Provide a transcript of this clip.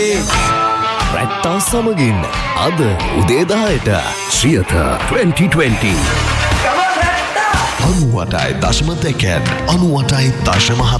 රැට්ටා සමගින් අද උදේ 10ට ශ්‍රියත 2020 98.2 98.7